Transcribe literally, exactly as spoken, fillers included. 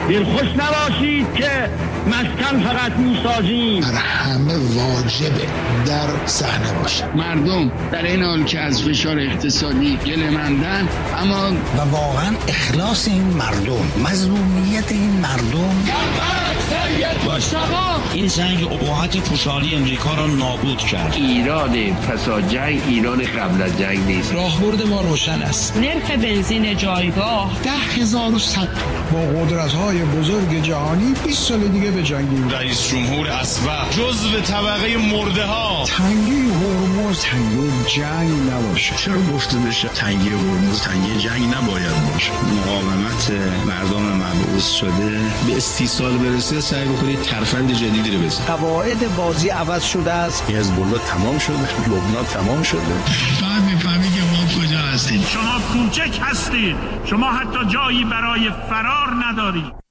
دلخوش نباشید که مسکن فقط میسازیم. بر همه واجبه در صحنه باشه. مردم در این حال که از فشار اقتصادی گله‌مندن، اما و واقعا اخلاص این مردم، مظلومیت این مردم. این جنگ اباحت پوشالی امریکا را نابود کرد. ایران فساد جنگ ایران قبل از جنگ نیست. راهبرد ما روشن است. نرخ بنزین جایگاه ده هزار و صد با قدرت‌های بزرگ جهانی بیست سال دیگه به جنگیم. رئیس جمهور اسبق جزو طبقه مرده ها. تنگی هرمز تنگی جنگ نباشه. چرا گفته بشه تنگی هرمز تنگی جنگ نباید باشه؟ مقاومت مردم مبعوث شده به استیصال برسه، سعی بکنید ترفند جدیدی رو بزنید. قواعد بازی عوض شده است. حزب الله تمام شده، لبنان تمام شده. بعد میفهمی که ما کجا هستیم. شما کوچک هستید، شما حتی جایی برای فرار ندارید.